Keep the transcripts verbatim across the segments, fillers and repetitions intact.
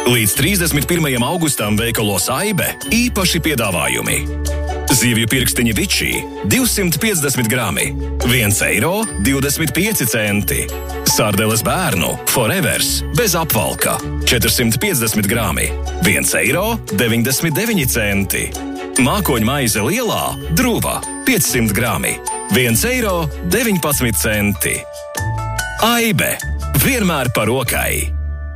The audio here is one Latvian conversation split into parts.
Līdz trīsdesmit pirmajam augustam veikalos Aibe īpaši piedāvājumi. Zivju pirkstiņi Vičī divsimt piecdesmit grami, viens eiro divdesmit pieci centi. Sardeles bērnu Forevers bez apvalka četrsimt piecdesmit grami, viens eiro deviņdesmit deviņi centi. Mākoņu maize lielā Druva piecsimt grami, viens eiro deviņpadsmit centi. Aibe vienmēr par rokai.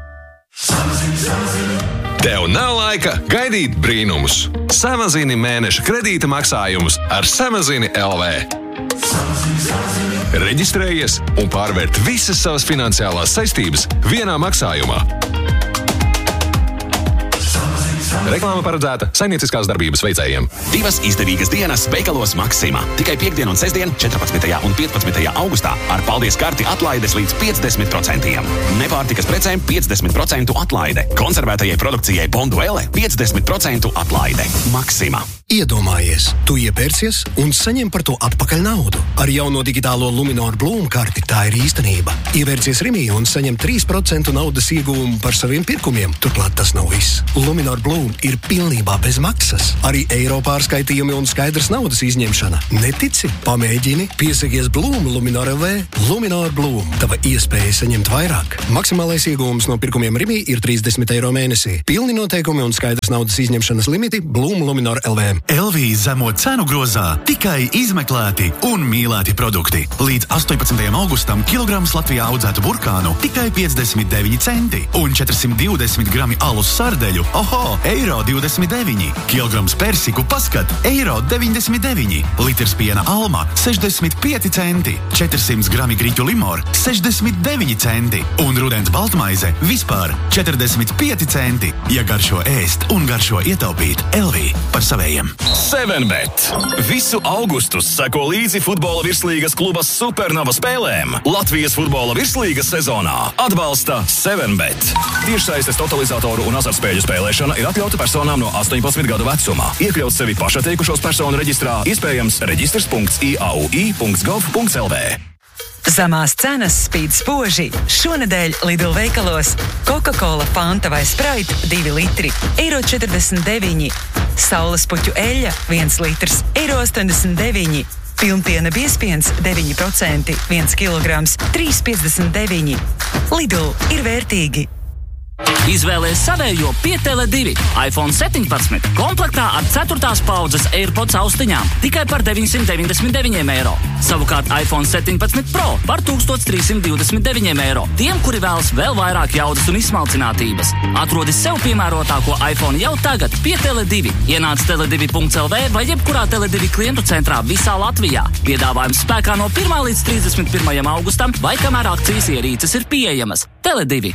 Tev nav laika gaidīt brīnumus. Samazini mēneša kredīta maksājumus ar Samazini L V. Reģistrējies un pārvērt visas savas finansiālās saistības vienā maksājumā. Reklāma paredzēta saimnieciskās darbības veicējiem. Divas izdevīgas dienas veikalos Maxima. Tikai piekdien un sestdien, četrpadsmitajā un piecpadsmitajā augustā ar paldies karti atlaides līdz piecdesmit procentiem. Nepārtikas precēm piecdesmit procentu atlaide. Konservētajai produkcijai Bonduelle piecdesmit procentu atlaide. Maxima. Iedomājies, tu iepērcies un saņem par to atpakaļ naudu. Ar jauno digitālo Luminor Bloom karti tā ir īstenība. Ievērcies Rimī un saņem trīs procenti naudas ieguvumu par saviem pirkumiem. Turklāt tas nav viss. Luminor Bloom ir pilnībā bez maksas. Arī eiro pārskaitījumi un skaidrs naudas izņemšana. Netici? Pamēģini. Piesakies Bloom Luminor L V. Luminor Bloom. Tava iespēja saņemt vairāk. Maksimālais ieguvums no pirkumiem Rimī ir trīsdesmit eiro mēnesī. Pilni noteikumi un skaidrs naudas izņemšanas limiti Bloom Luminor L V. L V zemo cenu grozā tikai izmeklēti un mīlēti produkti. Līdz astoņpadsmitajam augustam kilograms Latvijā audzētu burkānu tikai piecdesmit deviņi centi un četrsimt divdesmit grami alus sardeļu, oho, eiro divdesmit deviņi. Kilograms persiku paskat, eiro deviņdesmit deviņi. Litrs piena alma, sešdesmit pieci centi. četrsimt grami griķu limor, sešdesmit deviņi centi. Un rudens baltmaize vispār četrdesmit pieci centi. Ja garšo ēst un garšo ietaupīt, L V par savējiem. seven bet. Visu augustus seko līdzi futbola virslīgas kluba Supernova spēlēm. Latvijas futbola virslīgas sezonā atbalsta seven bet. Tiešsaistes totalizatoru un azartspēļu spēlēšana ir atļauta personām no astoņpadsmit gadu vecumā. Iekļaut sevi pašatteikušos personu reģistrā, iespējams reģistrs punkts i a u i punkts gov punkts l v. Zemās cenas spīd spoži. Šonedēļ Lidl veikalos Coca-Cola, Fanta vai Sprite divi litri, eiro četrdesmit deviņi. Saules puķu eļļa viens litrs, eiro astoņdesmit deviņi. Pilnpiena biezpiens deviņi procenti, viens kilograms, trīs piecdesmit deviņi. Lidl ir vērtīgi. Izvēlies savējo pie Tele divi. iPhone septiņpadsmit komplektā ar ceturtās paudzes AirPods austiņām tikai par deviņsimt deviņdesmit deviņiem eiro. Savukārt iPhone septiņpadsmit Pro par tūkstoš trīs simt divdesmit deviņiem eiro. Tiem, kuri vēlas vēl vairāk jaudas un izsmalcinātības. Atrodi sev piemērotāko iPhone jau tagad pie Tele divi. Ienāc tele divi punkts l v vai jebkurā Tele divi klientu centrā visā Latvijā. Piedāvājums spēkā no pirmā līdz trīsdesmit pirmajam augustam vai kamēr akcijas ierīces ir pieejamas. Tele divi.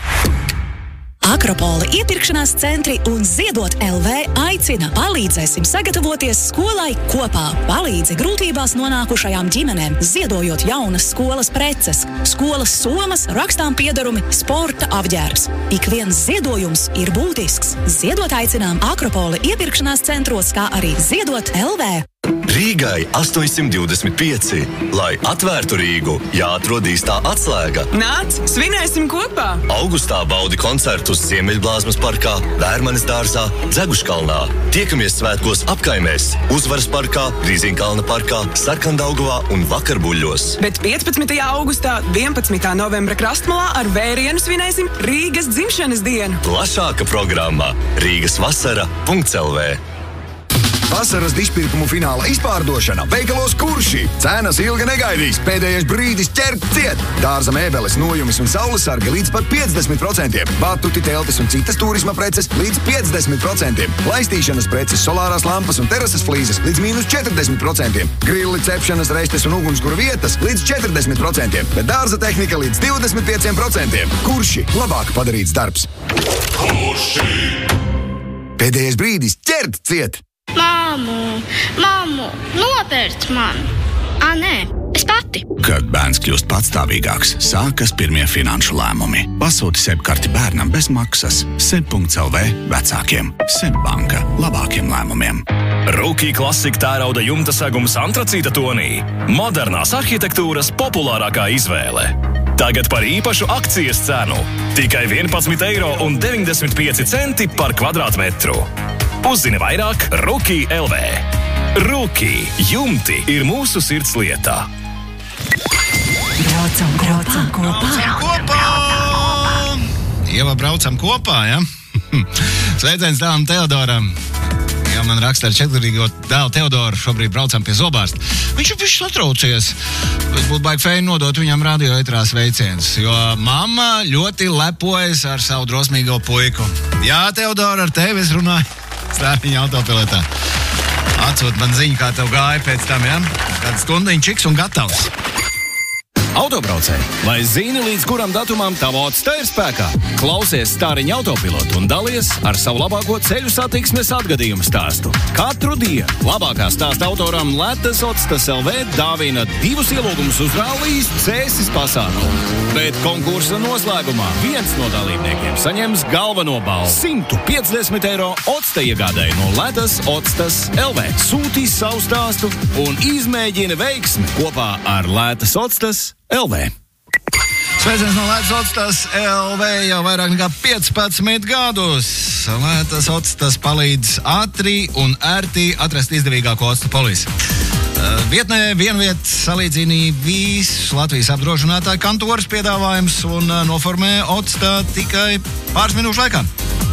Akropola iepirkšanās centri un Ziedot L V aicina. Palīdzēsim sagatavoties skolai kopā. Palīdzi grūtībās nonākušajām ģimenēm, ziedojot jaunas skolas preces, skolas somas, rakstām piedarumi, sporta apģērbs. Ik viens ziedojums ir būtisks. Ziedot aicinām Akropola iepirkšanās centros, kā arī Ziedot L V. Rīgai astoņsimt divdesmit pieci. Lai atvērtu Rīgu, jāatrod īstā atslēga. Nāc, svinēsim kopā! Augustā baudi koncertus Ziemeļblāzmas parkā, Vērmanes dārzā, Dzeguškalnā. Tiekamies svētkos apkaimēs, Uzvaras parkā, Rīziņkalna parkā, Sarkandaugavā un Vakarbuļļos. Bet piecpadsmitajā augustā, vienpadsmitā novembra Krastmalā ar vērienu svinēsim Rīgas dzimšanas dienu. Plašāka programma Rīgas vasara punkts l v. Vasaras dišpirkumu fināla izpārdošana veikalos Kurši. Cenas ilgi negaidīs, pēdējais brīdis ķert ciet. Dārza mēbeles, nojumis un saules sargi līdz pat piecdesmit procentiem. Batuti, teltis un citas turisma preces līdz piecdesmit procentiem. Laistīšanas preces, solārās lampas un terases flīzes līdz mīnus četrdesmit procentiem. Grilli, cepšanas restes un ugunskura vietas līdz četrdesmit procentiem. Bet dārza tehnika līdz divdesmit pieciem procentiem. Kurši? Labāk padarīts darbs. Kurši? Pēdējais brīdis ķert ciet. Māmu, māmu, nopērc man! Ā, nē, es pati. Kad bērns kļūst patstāvīgāks, sākas pirmie finanšu lēmumi. Pasūti SEB karti bērnam bez maksas. seb punkts l v vecākiem. SEB banka labākiem lēmumiem. Rookie klasika tērauda jumta segums antracīta tonī. Modernās arhitektūras populārākā izvēle. Tagad par īpašu akcijas cenu. Tikai vienpadsmit eiro un deviņdesmit pieci centi par kvadrātmetru. Uzzini vairāk Rookie L V. Rookie jumti ir mūsu sirds lietā. Braucam, braucam kopā. Braucam kopā. Ieva, braucam kopā, ja? Sveiciens dēlam Teodoram. Jā, man raksta ar četrgadīgo dēlu Teodoru. Šobrīd braucam pie zobārsta. Viņš ir bišķi satraucies. Es būtu baigi feini nodot viņam radio etrā sveiciens, jo mamma ļoti lepojas ar savu drosmīgo puiku. Jā, Teodora, ar tevi es runāju. Stārpiņa autopilotā. Atsūt man ziņu, kā tev gāja pēc tam, ja? Kāds stundiņš čiks un gatavs. Autobraucēji, vai zini, līdz kuram datumam tava Otsta ir spēkā? Klausies Stāriņa autopilotu un dalies ar savu labāko ceļu satiksmes atgadījumu stāstu. Katru dienu labākā stāsta autoram Letas Otstas L V dāvina divus ielūgumus uz rallijas Cēsis pasākumu. Bet konkursa noslēgumā viens no dalībniekiem saņems galveno balvu – simt piecdesmit eiro Otsta iegādēju no Letas Otstas L V. Sūtīs savu stāstu un izmēģina veiksmi kopā ar Letas Otstas L V. Sveiciens no Letas Otstas L V jau vairāk nekā piecpadsmit gadus. Letas Otstas palīdz ātri un ērti atrast izdevīgāko Otsta polisi. Vietnē vienviet salīdzini visus Latvijas apdrošinātāju kantoras piedāvājums un noformē Otsta tikai pāris minūšu laikā.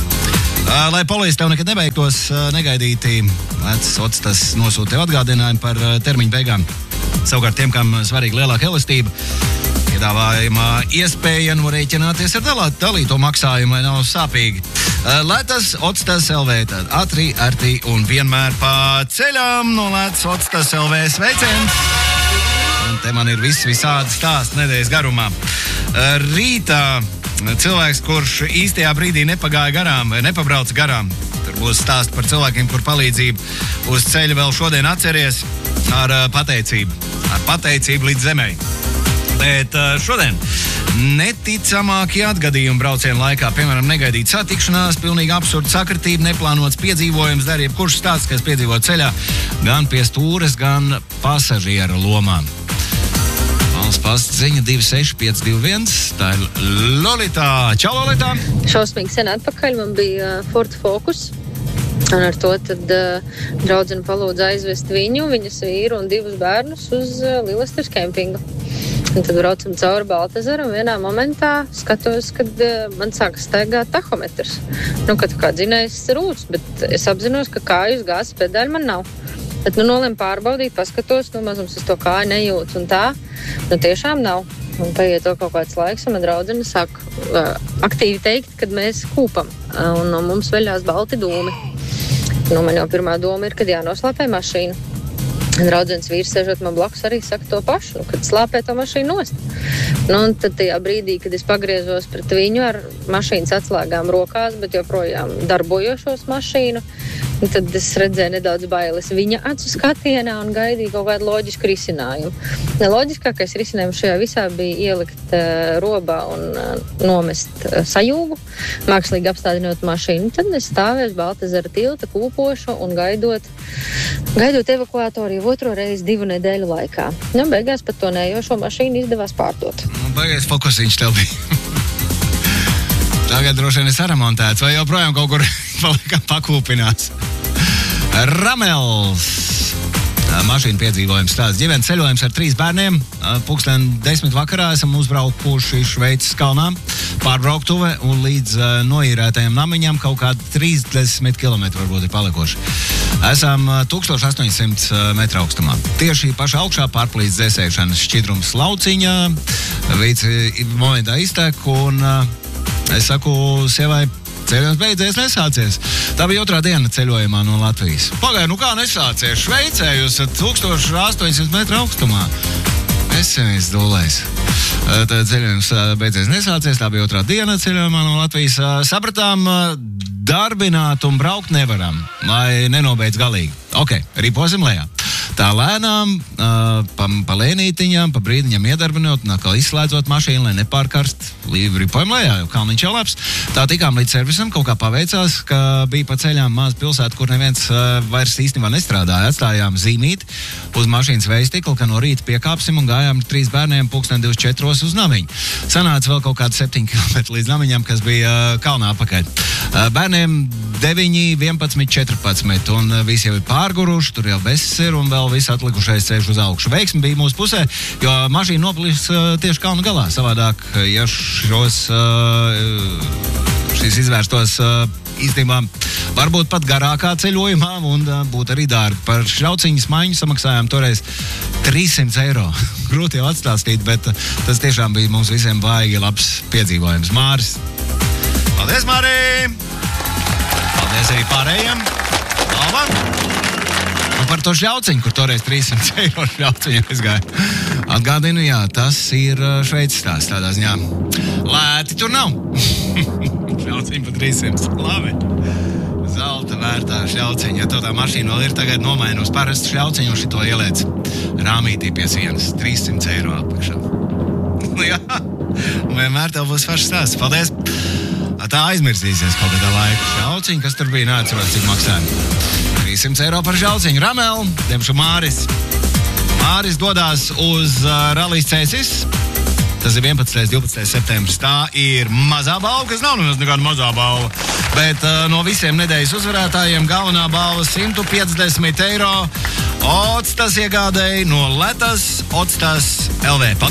Lai polisi tev nekad nebeigtos negaidīti, Letas Otstas nosūta tev atgādinājumu par termiņu beigām. Savukārt tiem, kam svarīga lielāka elastība, piedāvājumā iespēja norēķināties ar dalāt, dalīto maksājumu, lai nav sāpīgi. Letas Otstas L V, tad ātri, ērti un vienmēr pa ceļām no Letas Otstas L V. Sveiciens! Un te man ir viss visādi stāsti nedēļas garumā. Rītā cilvēks, kurš īstajā brīdī nepagāja garām vai nepabrauca garām, tur būs stāsts par cilvēkiem, kur palīdzību uz ceļa vēl šodien atceries ar pateicību, ar pateicību līdz zemei. Bet šodien neticamākie atgadījumi braucienu laikā, piemēram, negaidīt satikšanās, pilnīgi absurda sakritība, neplānots piedzīvojums, dar jebkurš stāsts, kas piedzīvo ceļā, gan pie stūres, gan pasažiera lomām. Valsts pasta ziņa divi seši pieci divi viens, tā ir Lolita. Čau, Lolita! Šausmīgi sen atpakaļ man bija Ford Focus. Un ar to tad uh, draudzene palūdza aizvest viņu, viņas vīru un divus bērnus uz uh, Lilesters kempingu. Un tad braucam cauri Baltazaru un vienā momentā skatos, kad uh, man sākas staigāt tahometrs. Nu, kad kā dzinējs rūs, bet es apzinos, ka kāju uz gāzes pedāļu man nav. Bet nu nolem pārbaudīt, paskatos, nu mazums es to kāju nejūtu un tā. Nu tiešām nav. Un paiet to kaut kāds laiks, un man draudzene sāk uh, aktīvi teikt, kad mēs kūpam. Uh, un no mums veļās balti dūmi. Nu, man jau pirmā doma ir, kad jānoslāpē mašīnu. Draudzenes vīrs sēžot man blakus arī saka to pašu, nu, kad slāpē to mašīnu nost. Nu, un tad tajā brīdī, kad es pagriezos pret viņu ar mašīnas atslēgām rokās, bet joprojām darbojošos mašīnu, tad es redzēju nedaudz bailes viņa acu skatienā un gaidīju kaut kādu loģisku risinājumu. Loģiskākais risinājums šajā visā bija ielikt uh, robā un uh, nomest uh, sajūgu, mākslīgi apstādinot mašīnu. Tad es stāvēju uz Baltazara tilta kūpošu un gaidot, gaidot evakuātoru jau otro reizi divu nedēļu laikā. Nu, beigās pat to nejošo mašīnu izdevās pārdot. Nu, beigās fokusiņš tev bija. Tagad droši vien ir saremontēts vai joprojām kaut kur palikā pakūpinās. Ramels. Mašīna piedzīvojums tāds. Ģimenes ceļojums ar trīs bērniem. Pulksten desmit vakarā esam uzbraukuši Šveices kalnā. Pārbrauktuve un līdz uh, noīrētajam namiņam kaut kādi trīsdesmit kilometri varbūt ir palikuši. Esam uh, tūkstoš astoņsimt metru augstumā. Tieši pašā augšā pārplīst dzēsēšanas šķidrums lauciņā. Vīci momentā iztek un uh, es saku sievai, ceļojums beidzies, nesācies. Tā bija otrā diena ceļojumā no Latvijas. Pagāja, nu kā nesācies? Šveicē jūs esat tūkstoš astoņsimt metru augstumā. Es sevies dūlēs. Tad ceļojums beidzies, nesācies. Tā bija otrā diena ceļojumā no Latvijas. Sapratām, darbināt un braukt nevaram, lai nenobeidz galīgi. Ok, riposim lejā. Tā lēnām, uh, pa, pa lēnītiņām, pa brīdiņam iedarbinot, un atkal izslēdzot mašīnu, lai nepārkarst, ripojam lejā, jo kalniņš jau labs. Tā tikām līdz servisam, kaut kā paveicās, ka bija pa ceļām maz pilsētu, kur neviens uh, vairs īstenībā nestrādāja. Atstājām zīmīti uz mašīnas vējstikla, ka no rīta piekāpsim un gājām ar trīs bērniem pulksten divdesmit četros uz Namiņu. Sanāca vēl kaut kādi septiņi kilometri līdz Namiņam, kas bija uh, kalnā apakaļ. Uh, bērniem deviņi, vienpadsmit, četrpadsmit, un uh, visi jau ir pārguruši, tur jau besis ir, un vēl visi atlikušais ceļš uz augšu. Veiksmi bija mūsu pusē, jo mašīna noplīs uh, tieši kalnu galā. Savādāk, ja šos, uh, šīs izvērstos uh, īstenībā varbūt pat garākā ceļojumā, un uh, būtu arī dārgi. Par šļauciņas maiņu samaksājām toreiz trīssimt eiro. Grūti jau atstāstīt, bet uh, tas tiešām bija mums visiem baigi labs piedzīvojums. Māris. Paldies, Mārī! Paldies arī pārējiem. Alva! Un par to šļauciņu, kur toreiz trīssimt eiro šļauciņu aizgāja. Atgādinu, jā, tas ir Šveices tās tādā ziņā. Lēti tur nav. Šļauciņu pa trīssimt. Labi. Zelta vērtā šļauciņa. Ja tev tā mašīna vēl ir tagad nomaina uz parastu šļauciņu un šito ieliec rāmītī pie sienas. trīssimt eiro atpakšā. Jā. Un vienmēr tev būs foršs stāsts. Paldies. Tā aizmirsīsies kaut kādā laika. Šļauciņa, kas tur bija, neatceros, cik maksāja. trīssimt eiro par šļauciņu. Ramel, demšu Māris. Māris dodās uz uh, Rallijas Cēsis. Tas ir vienpadsmitais, divpadsmitais septembris. Tā ir mazā balva, kas nav nemaz nekāda mazā balva. Bet uh, no visiem nedēļas uzvarētājiem galvenā balva simt piecdesmit eiro. Otstas iegādēja no Letas, Otstas L V. Paldies!